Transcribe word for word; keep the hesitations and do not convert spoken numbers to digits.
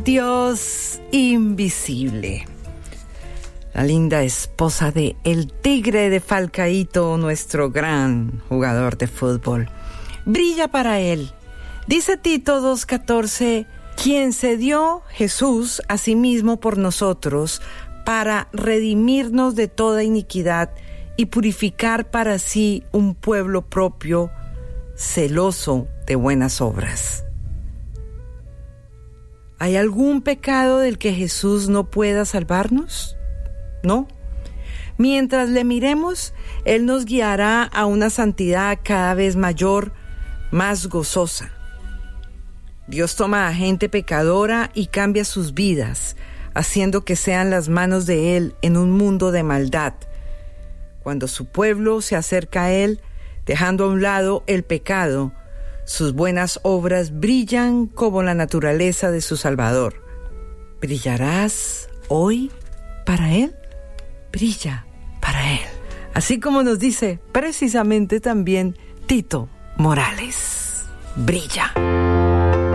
Dios invisible. La linda esposa de El Tigre de Falcaíto, nuestro gran jugador de fútbol. Brilla para él. Dice Tito dos catorce, quien se dio Jesús a sí mismo por nosotros para redimirnos de toda iniquidad y purificar para sí un pueblo propio, celoso de buenas obras. ¿Hay algún pecado del que Jesús no pueda salvarnos? ¿No? Mientras le miremos, Él nos guiará a una santidad cada vez mayor, más gozosa. Dios toma a gente pecadora y cambia sus vidas, haciendo que sean las manos de Él en un mundo de maldad. Cuando su pueblo se acerca a Él, dejando a un lado el pecado, sus buenas obras brillan como la naturaleza de su Salvador. ¿Brillarás hoy para Él? Brilla para Él. Así como nos dice precisamente también Tito Morales. Brilla.